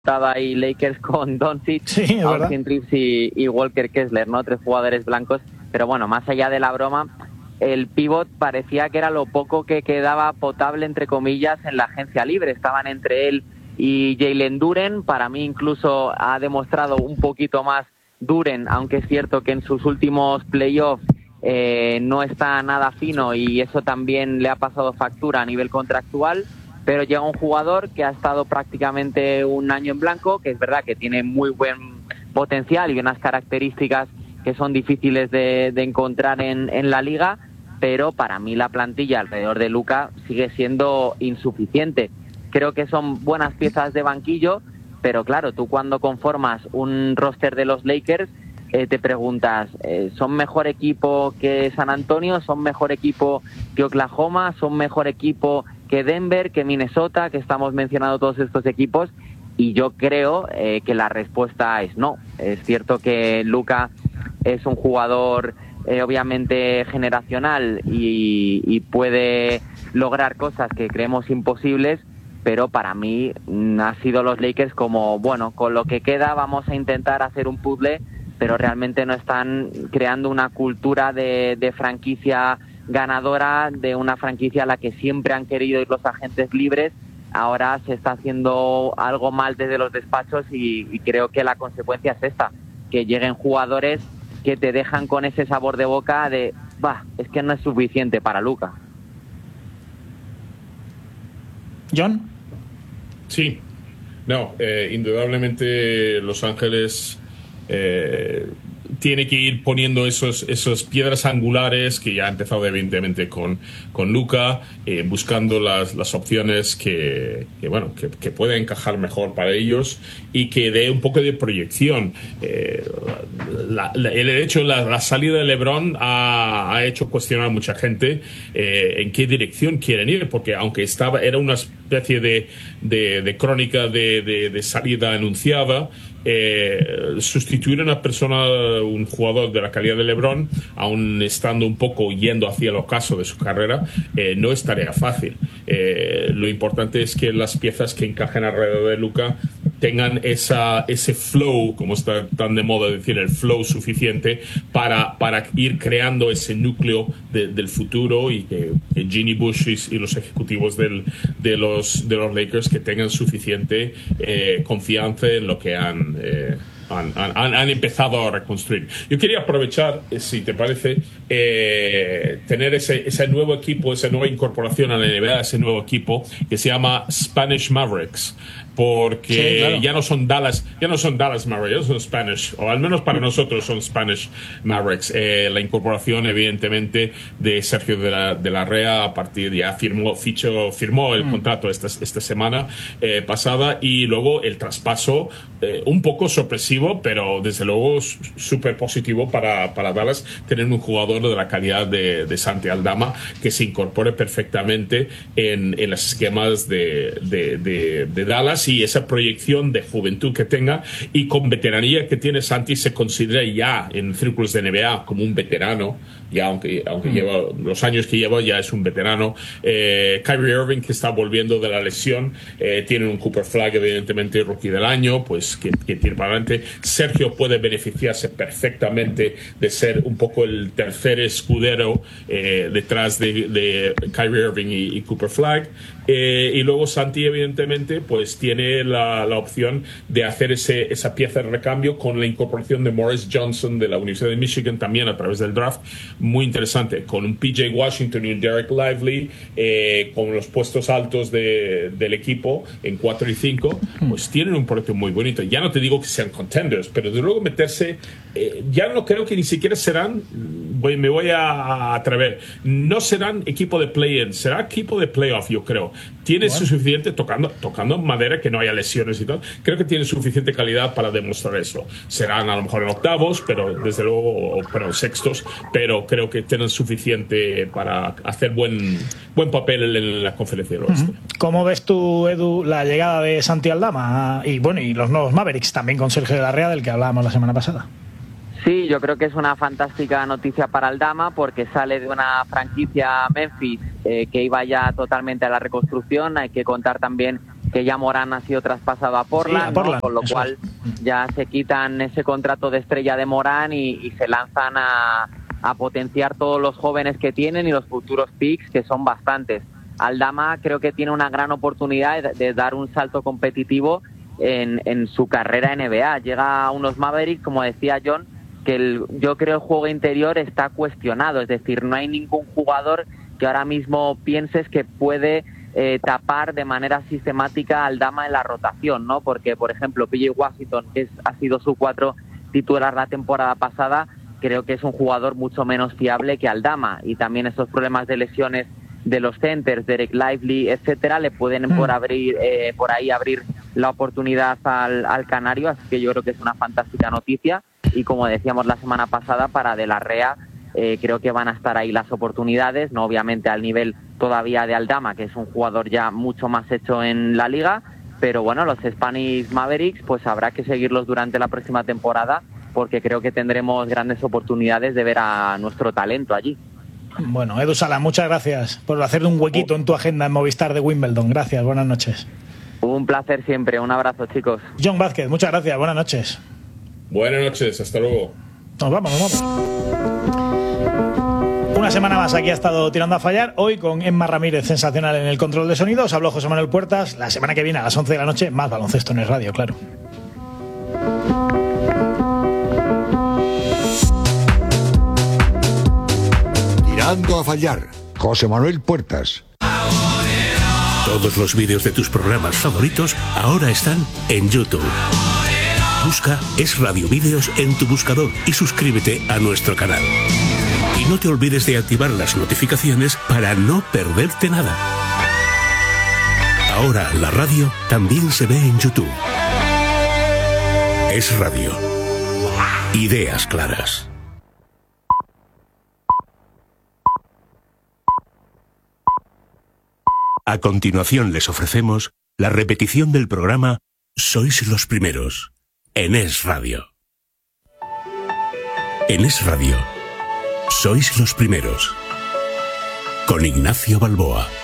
ahí Lakers con Doncic, Sí, Austin Reeves y Walker Kessler, ¿no? 3 jugadores blancos. Pero bueno, más allá de la broma, el pívot parecía que era lo poco que quedaba potable, entre comillas, en la agencia libre. Estaban entre él y Jalen Duren. Para mí incluso ha demostrado un poquito más Duren, aunque es cierto que en sus últimos playoffs no está nada fino y eso también le ha pasado factura a nivel contractual. Pero llega un jugador que ha estado prácticamente un año en blanco, que es verdad que tiene muy buen potencial y unas características que son difíciles de encontrar en la liga, pero para mí la plantilla alrededor de Luka sigue siendo insuficiente. Creo que son buenas piezas de banquillo, pero claro, tú cuando conformas un roster de los Lakers te preguntas, ¿son mejor equipo que San Antonio? ¿Son mejor equipo que Oklahoma? ¿Son mejor equipo que Denver, que Minnesota, que estamos mencionando todos estos equipos? Y yo creo que la respuesta es no. Es cierto que Luka es un jugador obviamente generacional y puede lograr cosas que creemos imposibles, pero para mí ha sido los Lakers como, bueno, con lo que queda vamos a intentar hacer un puzzle, pero realmente no están creando una cultura de franquicia ganadora, de una franquicia a la que siempre han querido ir los agentes libres. Ahora se está haciendo algo mal desde los despachos y creo que la consecuencia es esta, que lleguen jugadores que te dejan con ese sabor de boca de, es que no es suficiente para Luka. ¿John? Sí, no, indudablemente Los Ángeles tiene que ir poniendo esos piedras angulares que ya ha empezado evidentemente con Luka, buscando las opciones que pueda encajar mejor para ellos y que dé un poco de proyección. La salida de LeBron ha hecho cuestionar a mucha gente en qué dirección quieren ir, porque aunque era una especie de crónica de salida anunciada, sustituir a una persona, un jugador de la calidad de LeBron, aún estando un poco yendo hacia el ocaso de su carrera, no es tarea fácil. Lo importante es que las piezas que encajen alrededor de Luka tengan ese flow, como está tan de moda decir, el flow suficiente para ir creando ese núcleo del futuro, y que Ginny Bush y los ejecutivos de los Lakers que tengan suficiente confianza en lo que han empezado a reconstruir. Yo quería aprovechar, si te parece, tener ese nuevo equipo, esa nueva incorporación a la NBA, ese nuevo equipo que se llama Spanish Mavericks, porque sí, claro, ya no son Dallas Mavericks, ya son Spanish, o al menos para nosotros son Spanish Mavericks. La incorporación evidentemente de Sergio de la Rea, a partir ya firmó el contrato esta semana pasada, y luego el traspaso un poco sorpresivo, pero desde luego súper positivo para Dallas, tener un jugador de la calidad de Santi Aldama que se incorpore perfectamente en los esquemas de Dallas, y esa proyección de juventud que tenga, y con veteranía que tiene Santi, se considera ya en círculos de NBA como un veterano, ya aunque lleva los años que lleva, ya es un veterano. Kyrie Irving, que está volviendo de la lesión, tiene un Cooper Flag evidentemente rookie del año, pues que tira para adelante. Sergio puede beneficiarse perfectamente de ser un poco el tercer escudero detrás de Kyrie Irving y Cooper Flag. Y luego Santi evidentemente pues tiene la opción de hacer esa pieza de recambio con la incorporación de Morris Johnson de la Universidad de Michigan, también a través del draft, muy interesante, con un PJ Washington y un Derek Lively, con los puestos altos del equipo en 4 y 5, pues tienen un proyecto muy bonito. Ya no te digo que sean contenders, pero de luego meterse, ya no creo que ni siquiera serán, me voy a atrever, no serán equipo de play-in, será equipo de playoff, yo creo. Tiene suficiente, tocando madera, que no haya lesiones y tal, creo que tiene suficiente calidad para demostrar eso. Serán a lo mejor en octavos, pero desde luego, pero sextos, pero creo que tienen suficiente para hacer buen papel en la conferencia del oeste. ¿Cómo ves tú, Edu, la llegada de Santi Aldama y los nuevos Mavericks, también con Sergio de la Rea, del que hablábamos la semana pasada? Sí, yo creo que es una fantástica noticia para Aldama, porque sale de una franquicia Memphis que iba ya totalmente a la reconstrucción. Hay que contar también que ya Morán ha sido traspasado a Portland, Sí, a Portland, ¿no? Con lo eso cual ya se quitan ese contrato de estrella de Morán y se lanzan a potenciar todos los jóvenes que tienen y los futuros picks, que son bastantes. Aldama creo que tiene una gran oportunidad de dar un salto competitivo en su carrera NBA. Llega a unos Mavericks, como decía John, que yo creo el juego interior está cuestionado, es decir, no hay ningún jugador que ahora mismo pienses que puede tapar de manera sistemática a Aldama en la rotación, ¿no? Porque, por ejemplo, PJ Washington, que ha sido su 4 titular la temporada pasada, creo que es un jugador mucho menos fiable que Aldama, y también esos problemas de lesiones de los centers, Derek Lively, etcétera, le pueden por ahí abrir la oportunidad al canario, así que yo creo que es una fantástica noticia. Y como decíamos la semana pasada, para De la Rea creo que van a estar ahí las oportunidades, no obviamente al nivel todavía de Aldama, que es un jugador ya mucho más hecho en la liga, pero bueno, los Spanish Mavericks pues habrá que seguirlos durante la próxima temporada, porque creo que tendremos grandes oportunidades de ver a nuestro talento allí. Bueno, Edu Sala, muchas gracias por hacer un huequito en tu agenda en Movistar de Wimbledon. Gracias, buenas noches. Un placer siempre, un abrazo, chicos. John Vázquez, muchas gracias, buenas noches. Buenas noches, hasta luego. Nos vamos. Una semana más aquí ha estado Tirando a Fallar, hoy con Emma Ramírez, sensacional en el control de sonido. Os habló José Manuel Puertas. La semana que viene a las 11 de la noche, más baloncesto en el radio, claro. Tirando a Fallar, José Manuel Puertas. Todos los vídeos de tus programas favoritos ahora están en YouTube. Busca Es Radio Vídeos en tu buscador y suscríbete a nuestro canal. Y no te olvides de activar las notificaciones para no perderte nada. Ahora la radio también se ve en YouTube. Es Radio. Ideas claras. A continuación les ofrecemos la repetición del programa Sois los Primeros, en Es Radio. En Es Radio, Sois los Primeros, con Ignacio Balboa.